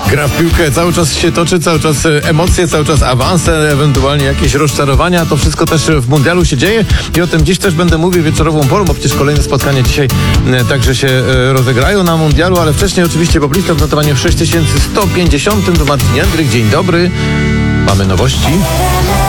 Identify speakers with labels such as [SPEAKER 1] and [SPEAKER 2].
[SPEAKER 1] Gra w piłkę cały czas się toczy, cały czas emocje, cały czas awanse, ewentualnie jakieś rozczarowania. To wszystko też w mundialu się dzieje i o tym dziś też będę mówił wieczorową porą, bo przecież kolejne spotkania dzisiaj także się rozegrają na mundialu, ale wcześniej oczywiście poblista w notowaniu 6150. Tu Marcin Jędryk. Dzień dobry. Mamy nowości.